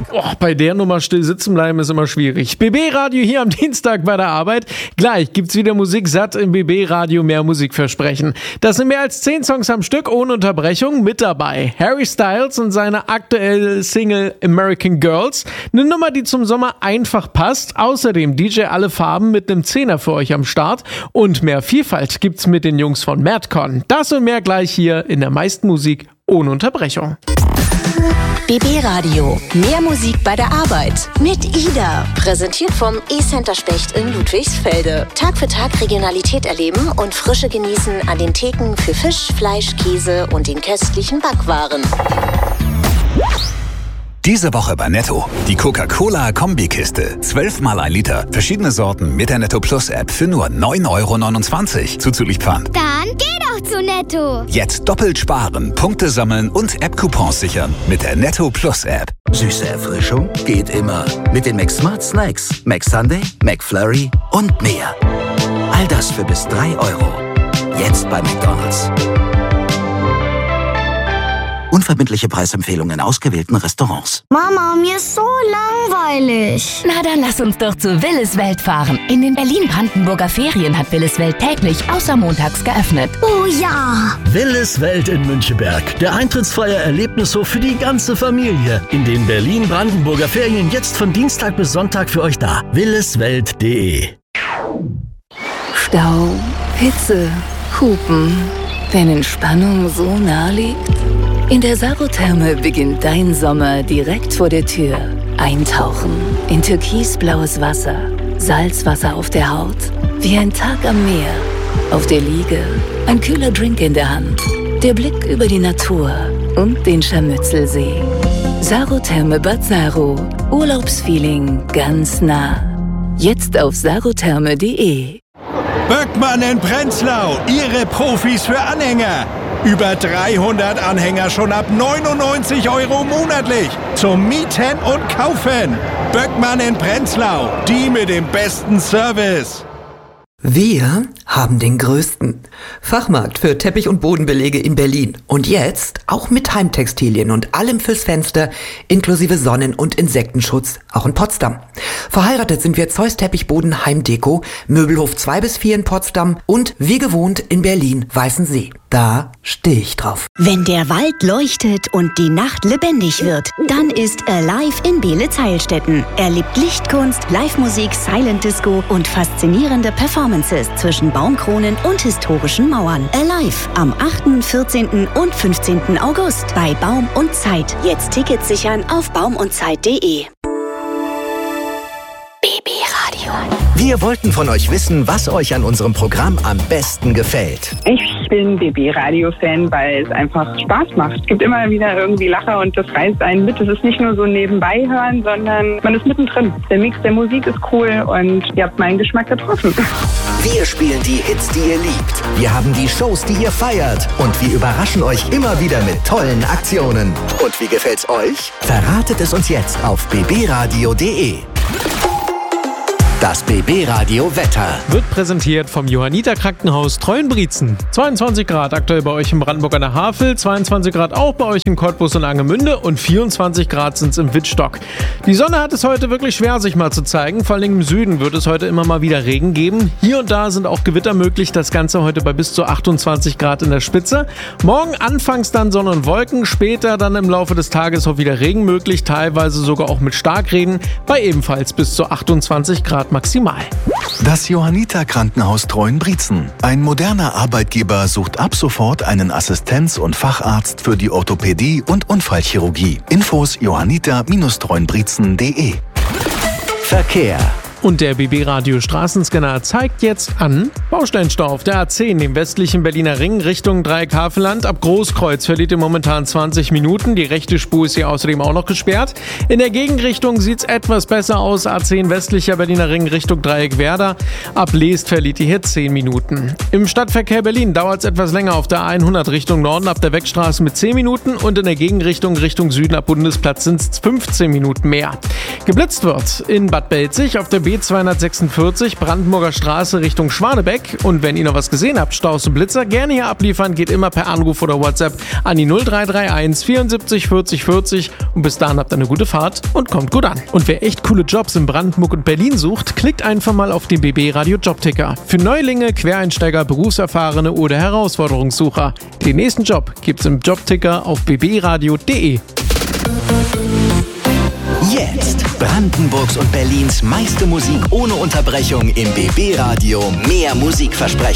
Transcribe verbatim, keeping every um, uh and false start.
Oh, bei der Nummer still sitzen bleiben ist immer schwierig. B B-Radio hier am Dienstag bei der Arbeit. Gleich gibt's wieder Musik satt im B B-Radio, mehr Musikversprechen. Das sind mehr als zehn Songs am Stück ohne Unterbrechung mit dabei. Harry Styles und seine aktuelle Single American Girls. Eine Nummer, die zum Sommer einfach passt. Außerdem D J Alle Farben mit einem Zehner für euch am Start. Und mehr Vielfalt gibt's mit den Jungs von Madcon. Das und mehr gleich hier in der meisten Musik ohne Unterbrechung. B B-Radio. Mehr Musik bei der Arbeit. Mit Ida. Präsentiert vom E-Center Specht in Ludwigsfelde. Tag für Tag Regionalität erleben und Frische genießen an den Theken für Fisch, Fleisch, Käse und den köstlichen Backwaren. Diese Woche bei Netto. Die Coca-Cola-Kombikiste. zwölf mal ein Liter. Verschiedene Sorten mit der Netto Plus App für nur neun Euro neunundzwanzig. Zuzüglich Pfand. Dann geh doch zu Netto. Jetzt doppelt sparen, Punkte sammeln und App-Coupons sichern mit der Netto Plus App. Süße Erfrischung geht immer. Mit den McSmart Snacks. McSunday, McFlurry und mehr. All das für bis drei Euro. Jetzt bei McDonald's. Unverbindliche Preisempfehlungen in ausgewählten Restaurants. Mama, mir ist so langweilig. Na dann lass uns doch zu Willis Welt fahren. In den Berlin-Brandenburger Ferien hat Willis Welt täglich außer montags geöffnet. Oh ja. Willis Welt in Müncheberg. Der eintrittsfreie Erlebnishof für die ganze Familie. In den Berlin-Brandenburger Ferien jetzt von Dienstag bis Sonntag für euch da. williswelt punkt de. Stau, Hitze, Hupen. Wenn Entspannung so nah liegt? In der Sarotherme beginnt dein Sommer direkt vor der Tür. Eintauchen in türkisblaues Wasser, Salzwasser auf der Haut, wie ein Tag am Meer. Auf der Liege, ein kühler Drink in der Hand, der Blick über die Natur und den Scharmützelsee. Sarotherme Bad Saro, Urlaubsfeeling ganz nah. Jetzt auf sarotherme punkt de. Böckmann in Prenzlau, Ihre Profis für Anhänger. Über dreihundert Anhänger schon ab neunundneunzig Euro monatlich. Zum Mieten und Kaufen. Böckmann in Prenzlau, die mit dem besten Service. Wir haben den größten Fachmarkt für Teppich- und Bodenbelege in Berlin. Und jetzt auch mit Heimtextilien und allem fürs Fenster, inklusive Sonnen- und Insektenschutz, auch in Potsdam. Verheiratet sind wir Zeus Teppichboden Heimdeko, Möbelhof zwei bis vier in Potsdam und wie gewohnt in Berlin Weißensee. Da stehe ich drauf. Wenn der Wald leuchtet und die Nacht lebendig wird, dann ist Alive in Beelitz-Heilstätten. Erlebt Lichtkunst, Live-Musik, Silent Disco und faszinierende Performances zwischen Baumkronen und historischen Mauern. Alive am achten, vierzehnten und fünfzehnten August bei Baum und Zeit. Jetzt Tickets sichern auf baum und zeit punkt de. B B-Radio. Wir wollten von euch wissen, was euch an unserem Programm am besten gefällt. Ich bin B B-Radio-Fan, weil es einfach Spaß macht. Es gibt immer wieder irgendwie Lacher und das reißt einen mit. Es ist nicht nur so nebenbei hören, sondern man ist mittendrin. Der Mix der Musik ist cool und ihr habt meinen Geschmack getroffen. Wir spielen die Hits, die ihr liebt. Wir haben die Shows, die ihr feiert. Und wir überraschen euch immer wieder mit tollen Aktionen. Und wie gefällt's euch? Verratet es uns jetzt auf b b radio punkt de. Das B B-Radio Wetter wird präsentiert vom Johanniter Krankenhaus Treuenbrietzen. zweiundzwanzig Grad aktuell bei euch in Brandenburg an der Havel, zweiundzwanzig Grad auch bei euch in Cottbus und Angemünde und vierundzwanzig Grad sind es im Wittstock. Die Sonne hat es heute wirklich schwer, sich mal zu zeigen. Vor allem im Süden wird es heute immer mal wieder Regen geben. Hier und da sind auch Gewitter möglich. Das Ganze heute bei bis zu achtundzwanzig Grad in der Spitze. Morgen anfangs dann Sonne und Wolken, später dann im Laufe des Tages auch wieder Regen möglich, teilweise sogar auch mit Starkregen, bei ebenfalls bis zu achtundzwanzig Grad maximal. Das Johanniter Krankenhaus Treuenbrietzen. Ein moderner Arbeitgeber sucht ab sofort einen Assistenz- und Facharzt für die Orthopädie und Unfallchirurgie. Infos johanniter Bindestrich treuenbrietzen punkt de. Verkehr. Und der B B-Radio-Straßenscanner zeigt jetzt an Baustellenstau auf der A zehn im westlichen Berliner Ring Richtung Dreieck-Havelland. Ab Großkreuz verliert ihr momentan zwanzig Minuten. Die rechte Spur ist hier außerdem auch noch gesperrt. In der Gegenrichtung sieht es etwas besser aus. A zehn westlicher Berliner Ring Richtung Dreieck-Werder. Ab Leest verliert ihr hier zehn Minuten. Im Stadtverkehr Berlin dauert es etwas länger auf der hundert Richtung Norden ab der Weckstraße mit zehn Minuten und in der Gegenrichtung Richtung Süden ab Bundesplatz sind es fünfzehn Minuten mehr. Geblitzt wird in Bad Belzig auf der B zweihundertsechsundvierzig Brandenburger Straße Richtung Schwanebeck. weg. Und wenn ihr noch was gesehen habt, Staus und Blitzer, gerne hier abliefern. Geht immer per Anruf oder WhatsApp an die null drei drei eins vierundsiebzig vierzig vierzig. Und bis dahin habt ihr eine gute Fahrt und kommt gut an. Und wer echt coole Jobs in Brandenburg und Berlin sucht, klickt einfach mal auf den B B Radio Jobticker. Für Neulinge, Quereinsteiger, Berufserfahrene oder Herausforderungssucher. Den nächsten Job gibt's im Jobticker auf b b radio punkt d e. Jetzt Brandenburgs und Berlins meiste Musik ohne Unterbrechung im B B Radio. Mehr Musikversprechen.